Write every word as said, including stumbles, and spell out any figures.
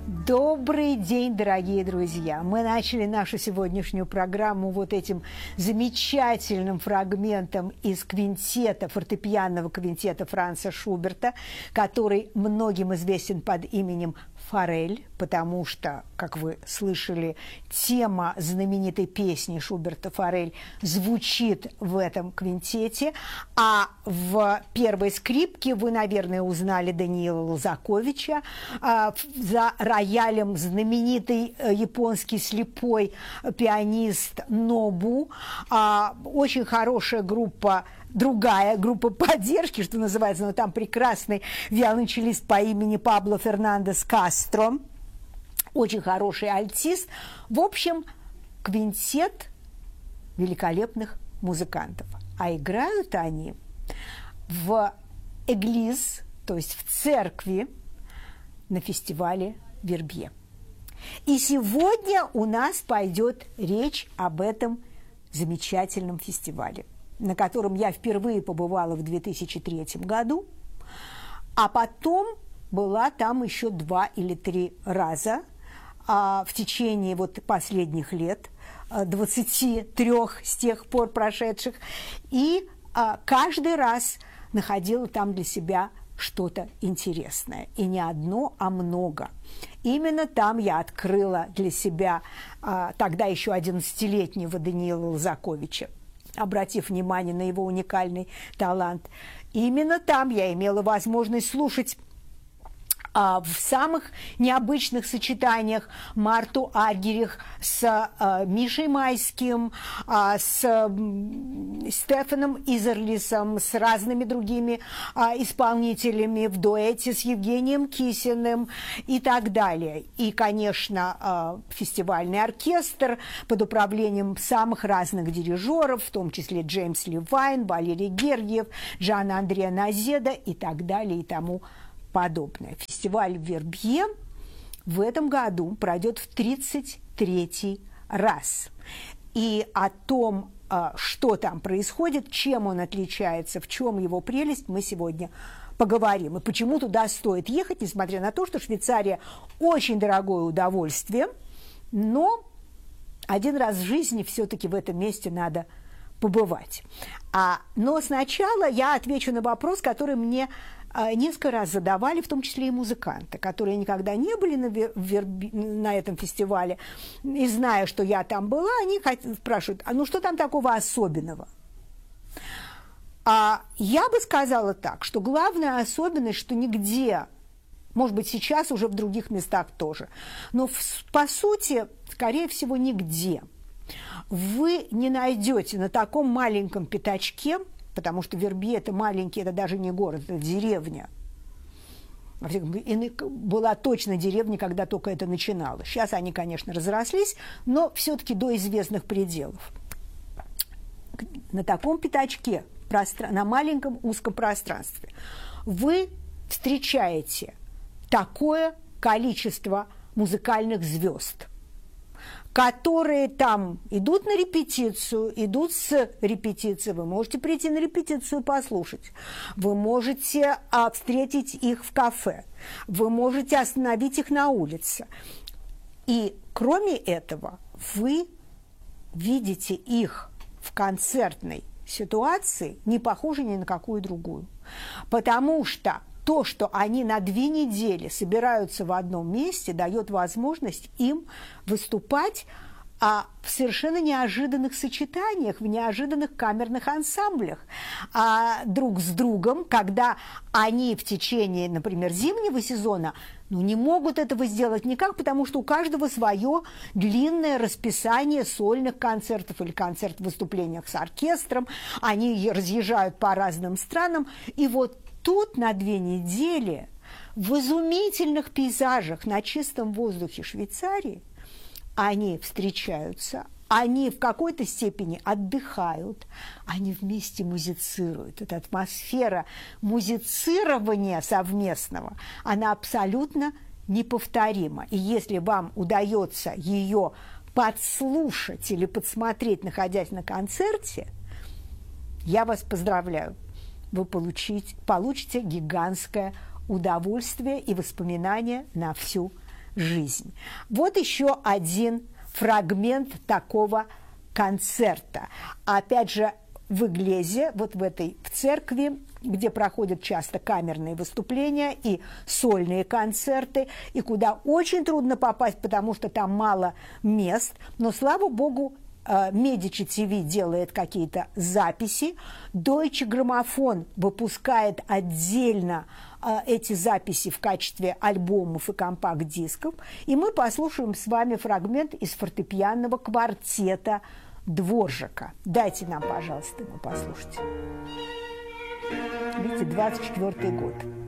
Добрый день, дорогие друзья! Мы начали нашу сегодняшнюю программу вот этим замечательным фрагментом из квинтета, фортепианного квинтета Франца Шуберта, который многим известен под именем «Форель», потому что, как вы слышали, тема знаменитой песни Шуберта «Форель» звучит в этом квинтете, а в первой скрипке вы, наверное, узнали Даниила Лозаковича, а, за роялем знаменитый японский слепой пианист Нобу, а, очень хорошая группа, другая группа поддержки, что называется, но там прекрасный виолончелист по имени Пабло Фернандес Кастро, очень хороший альтист. В общем, квинтет великолепных музыкантов. А играют они в эглиз, то есть в церкви, на фестивале Вербье. И сегодня у нас пойдет речь об этом замечательном фестивале, на котором я впервые побывала в две тысячи третьем году, а потом была там еще два или три раза а, в течение вот последних лет, двадцати трёх с тех пор прошедших, и а, каждый раз находила там для себя что-то интересное. И не одно, а много. Именно там я открыла для себя а, тогда еще одиннадцатилетнего Даниила Лозаковича, обратив внимание на его уникальный талант. Именно там я имела возможность слушать а, в самых необычных сочетаниях Марту Аргерих с а, Мишей Майским, а, с а, Стефаном Изерлисом, с разными другими а, исполнителями в дуэте с Евгением Кисиным и так далее. И, конечно, а, фестивальный оркестр под управлением самых разных дирижеров, в том числе Джеймс Левайн, Валерий Гергиев, Жанна Андреа Назеда и так далее и тому подобное. Фестиваль Вербье в этом году пройдет в тридцать третий раз. И о том, что там происходит, чем он отличается, в чем его прелесть, мы сегодня поговорим. И почему туда стоит ехать, несмотря на то, что Швейцария очень дорогое удовольствие, но один раз в жизни все-таки в этом месте надо побывать. А, но сначала я отвечу на вопрос, который мне несколько раз задавали, в том числе и музыканты, которые никогда не были на, Верби, на этом фестивале, и зная, что я там была, они спрашивают, а ну что там такого особенного? А я бы сказала так, что главная особенность, что нигде, может быть, сейчас уже в других местах тоже, но в, по сути, скорее всего, нигде вы не найдете на таком маленьком пятачке, потому что Вербье – это маленький, это даже не город, это деревня. Была точно деревня, когда только это начиналось. Сейчас они, конечно, разрослись, но все-таки до известных пределов. На таком пятачке, на маленьком узком пространстве, вы встречаете такое количество музыкальных звезд, которые там идут на репетицию, идут с репетиции. Вы можете прийти на репетицию послушать. Вы можете а, встретить их в кафе. Вы можете остановить их на улице. И кроме этого, вы видите их в концертной ситуации, не похожей ни на какую другую. Потому что то, что они на две недели собираются в одном месте, дает возможность им выступать а, в совершенно неожиданных сочетаниях, в неожиданных камерных ансамблях а, друг с другом, когда они в течение, например, зимнего сезона ну, не могут этого сделать никак, потому что у каждого свое длинное расписание сольных концертов или концертов в выступлениях с оркестром, они разъезжают по разным странам, и вот тут на две недели в изумительных пейзажах на чистом воздухе Швейцарии они встречаются, они в какой-то степени отдыхают, они вместе музицируют. Эта атмосфера музицирования совместного, она абсолютно неповторима. И если вам удается ее подслушать или подсмотреть, находясь на концерте, я вас поздравляю. Вы получите, получите гигантское удовольствие и воспоминания на всю жизнь. Вот еще один фрагмент такого концерта. Опять же, в Иглезе, вот в этой в церкви, где проходят часто камерные выступления и сольные концерты, и куда очень трудно попасть, потому что там мало мест, но, слава богу, Медичи ТВ делает какие-то записи, Deutsche Grammophon выпускает отдельно эти записи в качестве альбомов и компакт-дисков, и мы послушаем с вами фрагмент из фортепианного квартета Дворжака. Дайте нам, пожалуйста, его послушать. Видите, двадцать четвёртый год.